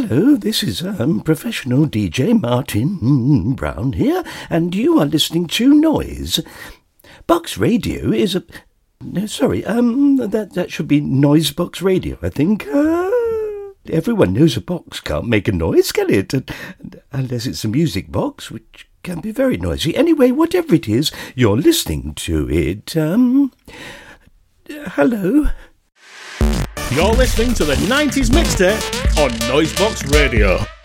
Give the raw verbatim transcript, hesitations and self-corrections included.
hello, this is um, professional D J Martin Brown here, and you are listening to Noise. Box Radio is a... No, sorry, um, that, that should be Noise Box Radio, I think. Uh, everyone knows a box can't make a noise, can it? Unless it's a music box, which can be very noisy. Anyway, whatever it is, you're listening to it. Um, hello? You're listening to the nineties Mixtape on Noisebox Radio.